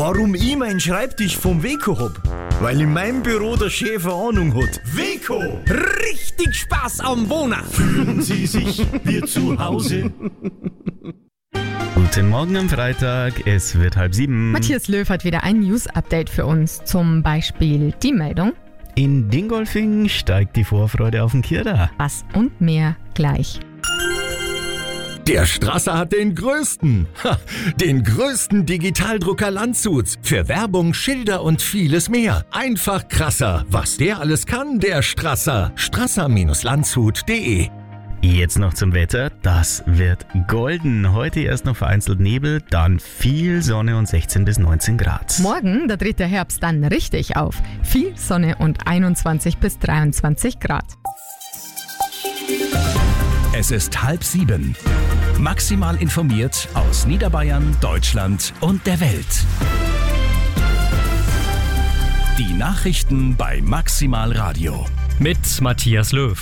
Warum ich meinen Schreibtisch vom Weco hab? Weil in meinem Büro der Chef eine Ahnung hat. Weco! Richtig Spaß am Wohnen! Fühlen Sie sich wie zu Hause? Guten Morgen am Freitag, es wird 6:30. Matthias Löw hat wieder ein News-Update für uns. Zum Beispiel die Meldung. In Dingolfing steigt die Vorfreude auf den Kirda. Was und mehr gleich. Der Strasser hat den größten Digitaldrucker Landshuts. Für Werbung, Schilder und vieles mehr. Einfach krasser. Was der alles kann, der Strasser. Strasser-Landshut.de. Jetzt noch zum Wetter, das wird golden. Heute erst noch vereinzelt Nebel, dann viel Sonne und 16 bis 19 Grad. Morgen, da dreht der Herbst dann richtig auf. Viel Sonne und 21 bis 23 Grad. Es ist 6:30. Maximal informiert aus Niederbayern, Deutschland und der Welt. Die Nachrichten bei Maximal Radio. Mit Matthias Löw.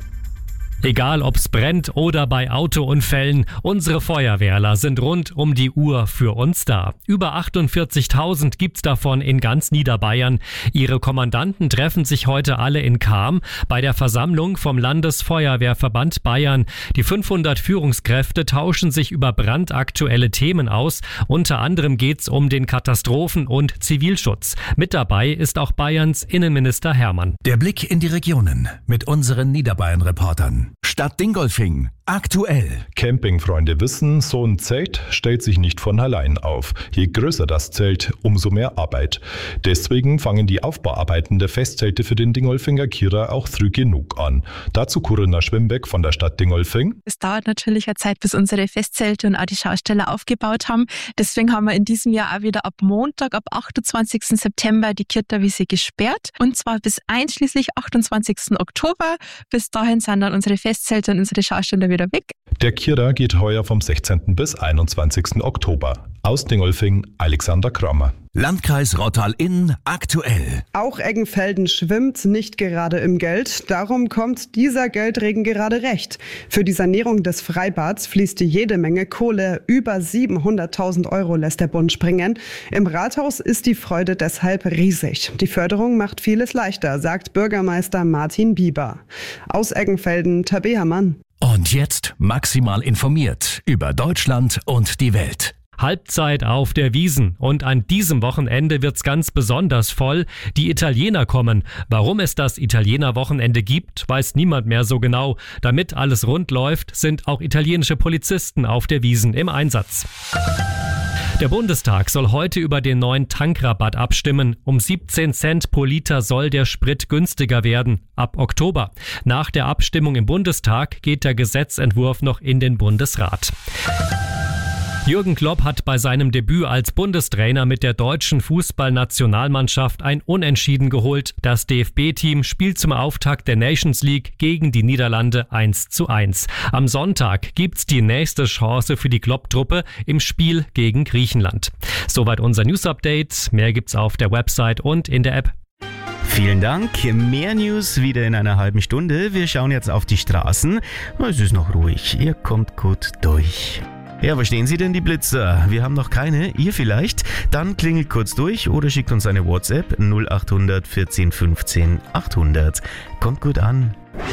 Egal ob's brennt oder bei Autounfällen, unsere Feuerwehrler sind rund um die Uhr für uns da. Über 48.000 gibt's davon in ganz Niederbayern. Ihre Kommandanten treffen sich heute alle in Cham bei der Versammlung vom Landesfeuerwehrverband Bayern. Die 500 Führungskräfte tauschen sich über brandaktuelle Themen aus. Unter anderem geht's um den Katastrophen- und Zivilschutz. Mit dabei ist auch Bayerns Innenminister Hermann. Der Blick in die Regionen mit unseren Niederbayern-Reportern. Stadt Dingolfing. Aktuell. Campingfreunde wissen, so ein Zelt stellt sich nicht von allein auf. Je größer das Zelt, umso mehr Arbeit. Deswegen fangen die Aufbauarbeiten der Festzelte für den Dingolfinger Kirra auch früh genug an. Dazu Corinna Schwimbeck von der Stadt Dingolfing. Es dauert natürlich eine Zeit, bis unsere Festzelte und auch die Schausteller aufgebaut haben. Deswegen haben wir in diesem Jahr auch wieder ab Montag, ab 28. September die Kirterwiese gesperrt. Und zwar bis einschließlich 28. Oktober. Bis dahin sind dann unsere Festzelte und unsere Schausteller wieder weg. Der Kirra geht heuer vom 16. bis 21. Oktober. Aus Dingolfing, Alexander Kramer. Landkreis Rottal-Inn aktuell. Auch Eggenfelden schwimmt nicht gerade im Geld. Darum kommt dieser Geldregen gerade recht. Für die Sanierung des Freibads fließt jede Menge Kohle. Über 700.000 € lässt der Bund springen. Im Rathaus ist die Freude deshalb riesig. Die Förderung macht vieles leichter, sagt Bürgermeister Martin Bieber. Aus Eggenfelden, Tabea Mann. Und jetzt maximal informiert über Deutschland und die Welt. Halbzeit auf der Wiesn und an diesem Wochenende wird's ganz besonders voll. Die Italiener kommen. Warum es das Italiener-Wochenende gibt, weiß niemand mehr so genau. Damit alles rund läuft, sind auch italienische Polizisten auf der Wiesn im Einsatz. Der Bundestag soll heute über den neuen Tankrabatt abstimmen. Um 17 Cent pro Liter soll der Sprit günstiger werden. Ab Oktober. Nach der Abstimmung im Bundestag geht der Gesetzentwurf noch in den Bundesrat. Jürgen Klopp hat bei seinem Debüt als Bundestrainer mit der deutschen Fußballnationalmannschaft ein Unentschieden geholt. Das DFB-Team spielt zum Auftakt der Nations League gegen die Niederlande 1:1. Am Sonntag gibt's die nächste Chance für die Klopp-Truppe im Spiel gegen Griechenland. Soweit unser News-Update. Mehr gibt's auf der Website und in der App. Vielen Dank, mehr News wieder in einer halben Stunde. Wir schauen jetzt auf die Straßen. Es ist noch ruhig, ihr kommt gut durch. Ja, verstehen Sie denn die Blitzer? Wir haben noch keine, ihr vielleicht? Dann klingelt kurz durch oder schickt uns eine WhatsApp 0800 14 15 800. Kommt gut an.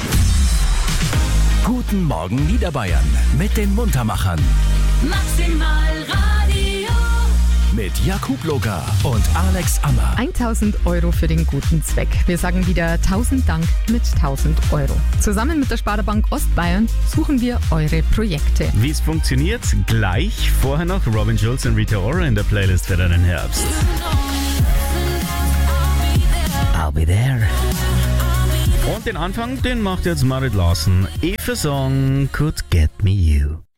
Guten Morgen Niederbayern mit den Muntermachern. Maximal Radio. Mit Jakub Loga und Alex Ammer. 1.000 € für den guten Zweck. Wir sagen wieder 1000 Dank mit 1.000 €. Zusammen mit der Sparda-Bank Ostbayern suchen wir eure Projekte. Wie es funktioniert, gleich. Vorher noch Robin Schulz und Rita Ora in der Playlist für deinen Herbst. I'll be there. Und den Anfang, den macht jetzt Marit Larsen. Eva Song Could Get Me You.